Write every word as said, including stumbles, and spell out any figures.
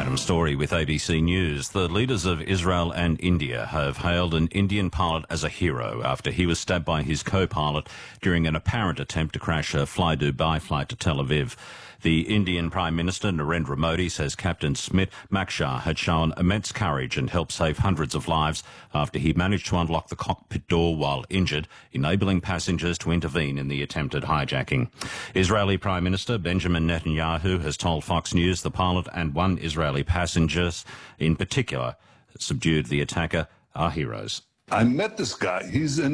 Adam Story with A B C News. The leaders of Israel and India have hailed an Indian pilot as a hero after he was stabbed by his co-pilot during an apparent attempt to crash a Fly Dubai flight to Tel Aviv. The Indian Prime Minister Narendra Modi says Captain Smit Makshar had shown immense courage and helped save hundreds of lives after he managed to unlock the cockpit door while injured, enabling passengers to intervene in the attempted hijacking. Israeli Prime Minister Benjamin Netanyahu has told Fox News the pilot and one Israeli passenger in particular subdued the attacker are heroes. I met this guy. He's an